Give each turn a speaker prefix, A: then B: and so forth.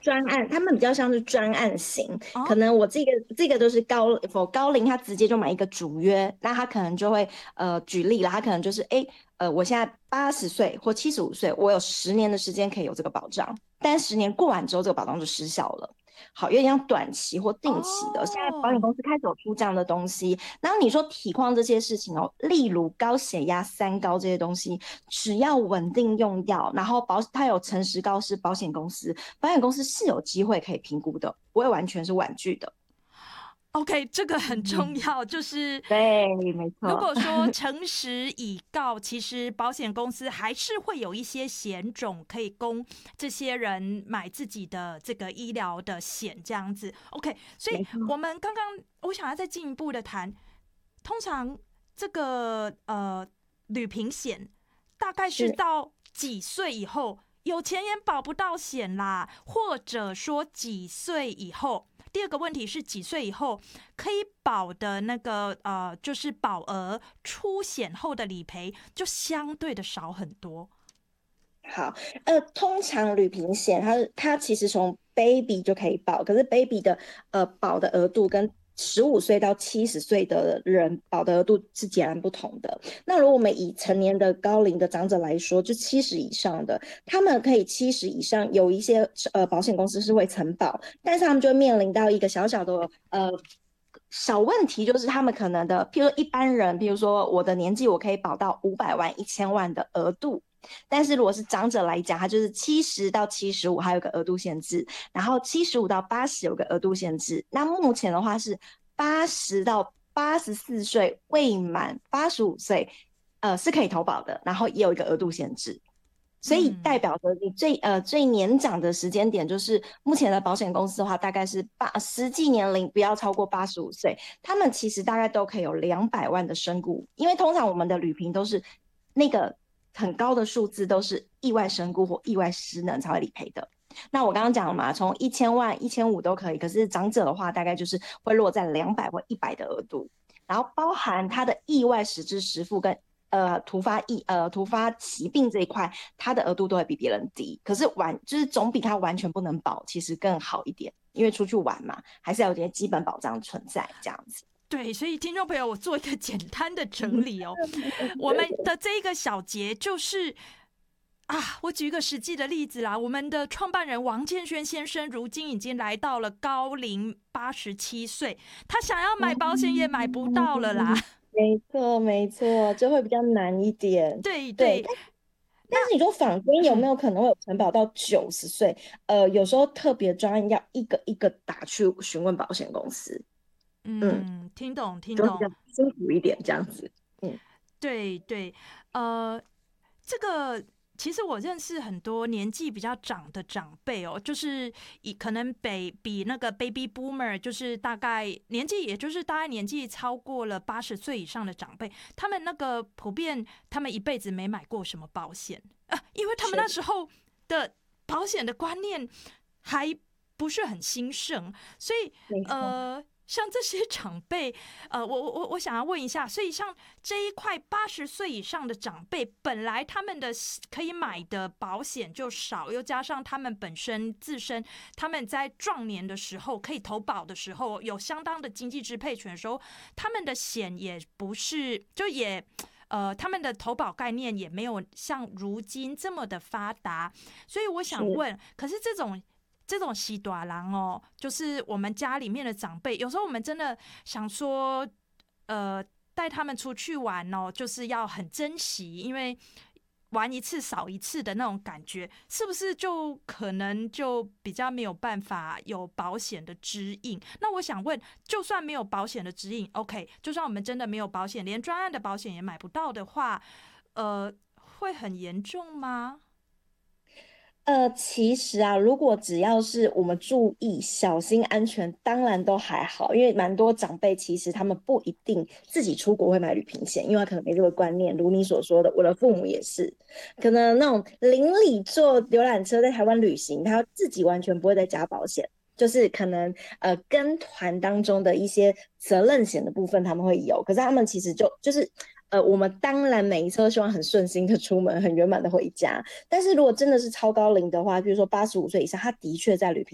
A: 专案，他们比较像是专案型，可
B: 哦
A: 能我这个都是高龄，他直接就买一个主约，那他可能就会举例啦，他可能就是我现在80岁或75岁，我有10年的时间可以有这个保障，但10年过完之后，这个保障就失效了。好，有点像短期或定期的，现在保险
B: 哦
A: 公司开始有出这样的东西。然后你说体况这些事情哦，例如高血压、三高这些东西，只要稳定用药，然后它有诚实告知保险公司，保险公司是有机会可以评估的，不会完全是婉拒的。
B: ，OK，这个很重
A: 嗯，
B: 要，就是
A: 对，没错。
B: 如果说诚实以告，其实保险公司还是会有一些险种可以供这些人买自己的这个医疗的险，这样子。OK，所以
A: 没错，
B: 我们刚刚我想要再进一步的谈，通常这个旅平险大概是
A: 是。
B: 到几岁以后，有钱也保不到险啦，或者说几岁以后。第二个问题是几岁以后可以保的那个就是保额出险后的理赔就相对的少很多。
A: 好，通常旅平险它其实从 baby 就可以保，可是 baby 的保的额度跟15岁到70岁的人保的额度是截然不同的。那如果我们以成年的高龄的长者来说，就70以上的，他们可以70以上，有一些保险公司是会承保，但是他们就会面临到一个小小的小问题，就是他们可能的，譬如说一般人，譬如说我的年纪，我可以保到500万、1000万的额度。但是如果是长者来讲，它就是70到75还有个额度限制，然后75到80有个额度限制。那目前的话是80到84岁未满85岁，是可以投保的，然后也有一个额度限制。所以代
B: 嗯，
A: 表着你最年长的时间点，就是目前的保险公司的话，大概是实际年龄不要超过85岁，他们其实大概都可以有200万的身故，因为通常我们的旅平都是那个很高的数字，都是意外身故或意外失能才会理赔的。那我刚刚讲了嘛，从1000万、1500都可以，可是长者的话，大概就是会落在200或100的额度，然后包含他的意外实支实付跟突发疾病这一块，它的额度都会比别人低，可是就是总比它完全不能保其实更好一点，因为出去玩嘛，还是要有点基本保障存在这样子。
B: 对，所以听众朋友，我做一个简单的整理哦。我们的这一个小节就是啊，我举一个实际的例子啦。我们的创办人王建轩先生，如今已经来到了高龄87岁，他想要买保险也买不到了啦。
A: 没错，没错，就会比较难一点。对，
B: 对对，那
A: 但是你说坊间有没
B: 嗯
A: 有可能会有承保到90岁？有时候特别专案要一个一个打去询问保险公司，嗯，
B: 嗯，听懂听
A: 就会比较
B: 懂，
A: 辛苦一点这样子。嗯，
B: 对对，呃，这个其实我认识很多年纪比较长的长辈哦，就是可能比那个 baby boomer，就是大概年纪，也就是大概年纪超过了80岁以上的长辈，他们那个普遍他们一辈子没买过什么保险啊，因为他们那
A: 是
B: 时候的保险的观念还不是很兴盛，所以
A: 没错。
B: 像这些长辈，我想要问一下，所以像这一块80岁以上的长辈，本来他们的可以买的保险就少，又加上他们本身自身，他们在壮年的时候可以投保的时候，有相当的经济支配权的时候，他们的险也不是，就也。他们的投保概念也没有像如今这么的发达，所以我想
A: 是。
B: 问，可是这种喜短郎哦，就是我们家里面的长辈，有时候我们真的想说，呃，带他们出去玩哦，就是要很珍惜，因为玩一次少一次的那种感觉，是不是就可能就比较没有办法有保险的指引？那我想问，就算没有保险的指引，OK，就算我们真的没有保险，连专案的保险也买不到的话，会很严重吗？
A: 其实啊，如果只要是我们注意、小心安全，当然都还好。因为蛮多长辈其实他们不一定自己出国会买旅行险，因为他可能没这个观念。如你所说的，我的父母也是，可能那种邻里坐游览车在台湾旅行，他自己完全不会再加保险。就是可能跟团当中的一些责任险的部分他们会有，可是他们其实就是我们当然每一次都希望很顺心的出门，很圆满的回家。但是如果真的是超高龄的话，比如说85岁以上，他的确在旅行